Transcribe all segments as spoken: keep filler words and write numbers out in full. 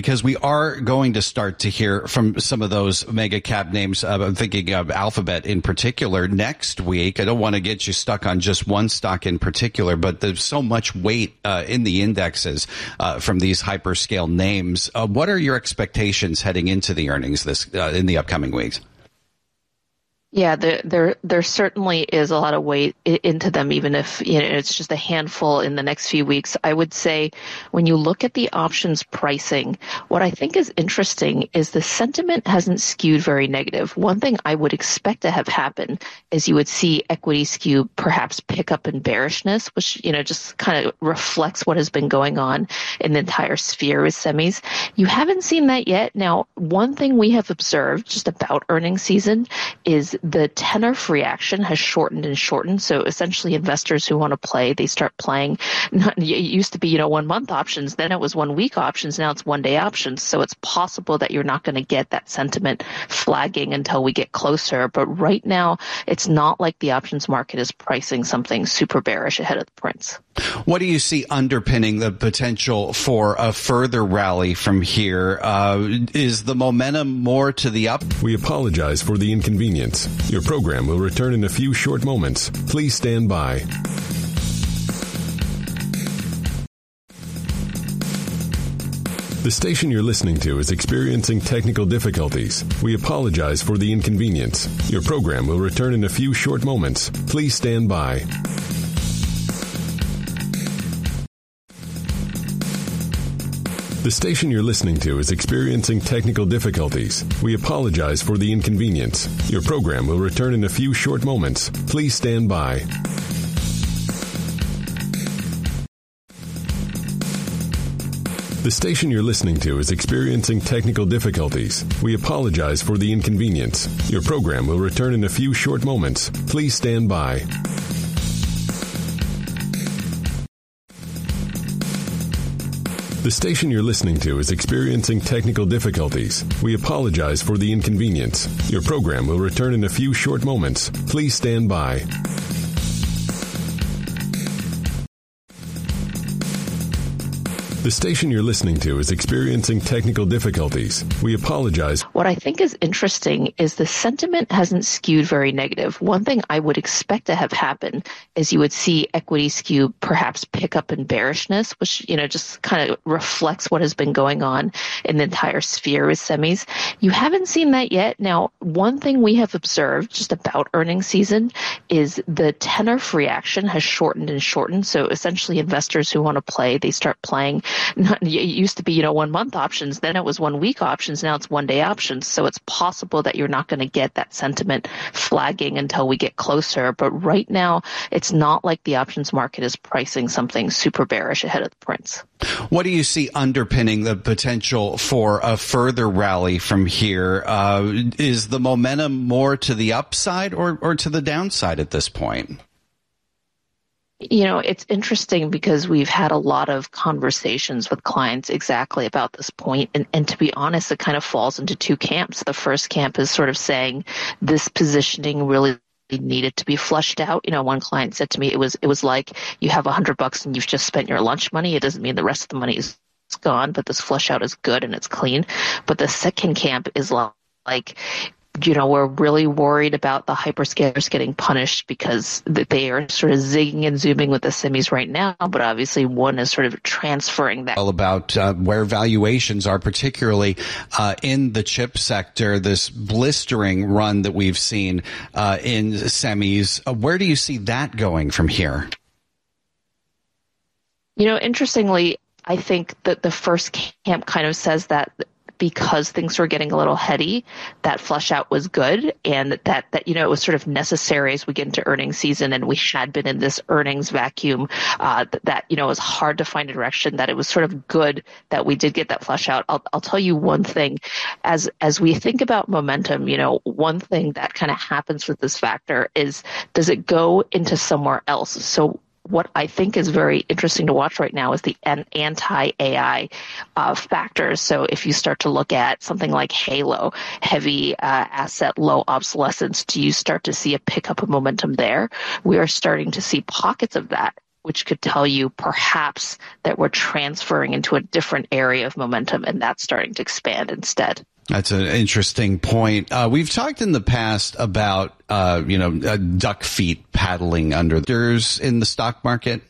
because we are going to start to hear from some of those mega cap names. Uh, I'm thinking of Alphabet in particular next week. I don't want to get you stuck on just one stock in particular, but there's so much weight uh, in the indexes uh, from these hyperscale names. Uh, what are your expectations heading into the earnings this uh, in the upcoming weeks? Yeah, there, there, there certainly is a lot of weight into them, even if you know it's just a handful in the next few weeks. I would say when you look at the options pricing, what I think is interesting is the sentiment hasn't skewed very negative. One thing I would expect to have happen is you would see equity skew perhaps pick up in bearishness, which you know just kind of reflects what has been going on in the entire sphere with semis. You haven't seen that yet. Now, one thing we have observed just about earnings season is the tenor reaction has shortened and shortened. So essentially investors who want to play, they start playing. Not, it used to be, you know, one month options. Then it was one week options. Now it's one day options. So it's possible that you're not going to get that sentiment flagging until we get closer. But right now, it's not like the options market is pricing something super bearish ahead of the prints. What do you see underpinning the potential for a further rally from here? Uh, is the momentum more to the up? We apologize for the inconvenience. Your program will return in a few short moments. Please stand by. The station you're listening to is experiencing technical difficulties. We apologize for the inconvenience. Your program will return in a few short moments. Please stand by. The station you're listening to is experiencing technical difficulties. We apologize for the inconvenience. Your program will return in a few short moments. Please stand by. The station you're listening to is experiencing technical difficulties. We apologize for the inconvenience. Your program will return in a few short moments. Please stand by. The station you're listening to is experiencing technical difficulties. We apologize for the inconvenience. Your program will return in a few short moments. Please stand by. The station you're listening to is experiencing technical difficulties. We apologize. What I think is interesting is the sentiment hasn't skewed very negative. One thing I would expect to have happen is you would see equity skew perhaps pick up in bearishness, which you know just kind of reflects what has been going on in the entire sphere with semis. You haven't seen that yet. Now, one thing we have observed just about earnings season is the tenor reaction has shortened and shortened. So essentially investors who want to play, they start playing. Not, it used to be, you know, one month options. Then it was one week options. Now it's one day options. So it's possible that you're not going to get that sentiment flagging until we get closer. But right now, it's not like the options market is pricing something super bearish ahead of the prints. What do you see underpinning the potential for a further rally from here? Uh, is the momentum more to the upside or, or to the downside at this point? You know, it's interesting because we've had a lot of conversations with clients exactly about this point. And, and to be honest, it kind of falls into two camps. The first camp is sort of saying this positioning really needed to be flushed out. You know, one client said to me, it was, it was like you have a hundred bucks and you've just spent your lunch money. It doesn't mean the rest of the money is gone, but this flush out is good and it's clean. But the second camp is like, you know, we're really worried about the hyperscalers getting punished because they are sort of zigging and zooming with the semis right now, but obviously one is sort of transferring that. All about uh, where valuations are, particularly uh, in the chip sector, this blistering run that we've seen uh, in semis. Uh, where do you see that going from here? You know, interestingly, I think that the first camp kind of says that because things were getting a little heady, that flush out was good, and that, that you know, it was sort of necessary as we get into earnings season, and we had been in this earnings vacuum, uh, that, that, you know, it was hard to find a direction, that it was sort of good that we did get that flush out. I'll, I'll tell you one thing. As, as we think about momentum, you know, one thing that kind of happens with this factor is, does it go into somewhere else? So what I think is very interesting to watch right now is the anti-A I uh, factors. So if you start to look at something like Halo, heavy uh, asset, low obsolescence, do you start to see a pickup of momentum there? We are starting to see pockets of that which could tell you perhaps that we're transferring into a different area of momentum, and that's starting to expand instead. That's an interesting point. Uh, we've talked in the past about, uh, you know, uh, duck feet paddling under there's in the stock market.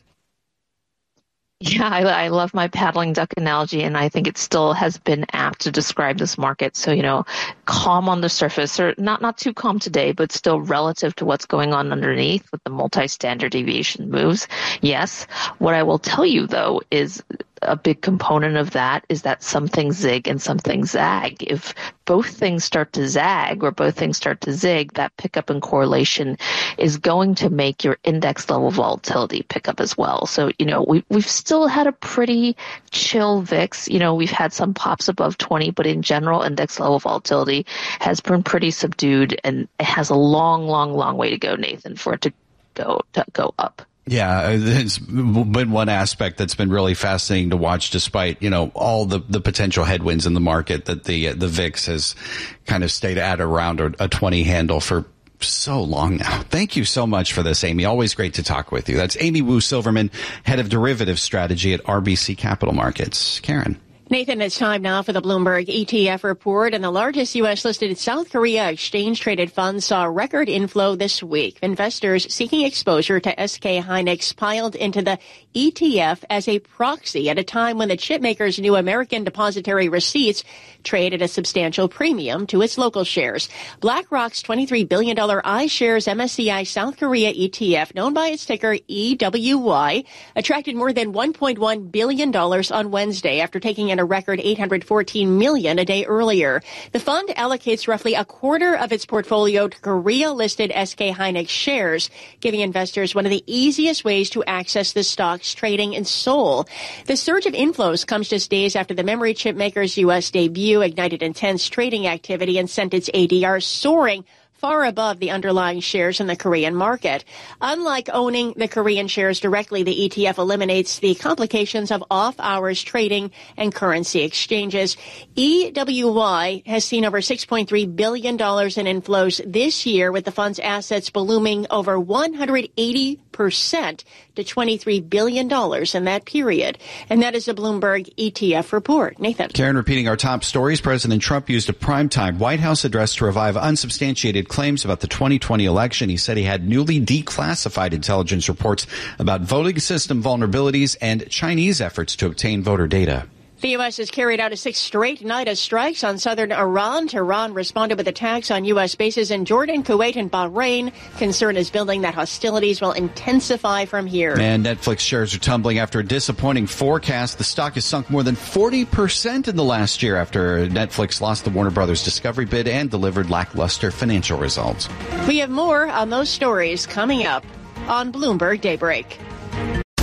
Yeah, I, I love my paddling duck analogy, and I think it still has been apt to describe this market. So, you know, calm on the surface, or not, not too calm today, but still relative to what's going on underneath with the multi-standard deviation moves. Yes. What I will tell you, though, is a big component of that is that some things zig and some things zag. If both things start to zag or both things start to zig, that pickup in correlation is going to make your index level volatility pick up as well. So, you know, we, we've still had a pretty chill V I X. You know, we've had some pops above twenty, but in general, index level volatility has been pretty subdued, and it has a long, long, long way to go, Nathan, for it to go to go up. Yeah, it's been one aspect that's been really fascinating to watch, despite, you know, all the, the potential headwinds in the market, that the the V I X has kind of stayed at around a, a twenty handle for so long now. Thank you so much for this, Amy. Always great to talk with you. That's Amy Wu Silverman, head of derivative strategy at R B C Capital Markets. Karen. Nathan, it's time now for the Bloomberg E T F report, and the largest U S-listed South Korea exchange-traded fund saw record inflow this week. Investors seeking exposure to S K Hynix piled into the E T F as a proxy at a time when the chipmaker's new American depository receipts trade at a substantial premium to its local shares. BlackRock's twenty-three billion dollars iShares M S C I South Korea E T F, known by its ticker E W Y, attracted more than one point one billion dollars on Wednesday after taking in a record eight hundred fourteen million dollars a day earlier. The fund allocates roughly a quarter of its portfolio to Korea-listed S K Hynix shares, giving investors one of the easiest ways to access the stock's trading in Seoul. The surge of inflows comes just days after the memory chip maker's U S debut ignited intense trading activity and sent its A D R soaring far above the underlying shares in the Korean market. Unlike owning the Korean shares directly, the E T F eliminates the complications of off-hours trading and currency exchanges. E W Y has seen over six point three billion dollars in inflows this year, with the fund's assets ballooning over one hundred eighty percent to twenty-three billion dollars in that period. And that is a Bloomberg E T F report. Nathan. Karen, repeating our top stories, President Trump used a primetime White House address to revive unsubstantiated claims about the twenty twenty election. He said he had newly declassified intelligence reports about voting system vulnerabilities and Chinese efforts to obtain voter data. The U S has carried out a sixth straight night of strikes on southern Iran. Tehran responded with attacks on U S bases in Jordan, Kuwait, and Bahrain. Concern is building that hostilities will intensify from here. And Netflix shares are tumbling after a disappointing forecast. The stock has sunk more than forty percent in the last year after Netflix lost the Warner Brothers Discovery bid and delivered lackluster financial results. We have more on those stories coming up on Bloomberg Daybreak.